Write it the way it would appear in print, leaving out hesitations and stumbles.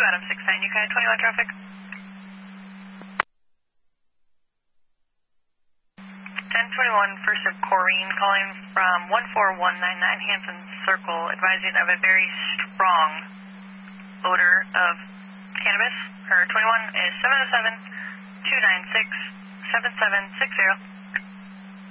Adam 69, UK 21 traffic. 1021, first of Corrine, calling from 14199 Hanson Circle, advising of a very strong odor of cannabis. Her 21 is 707-296-7760.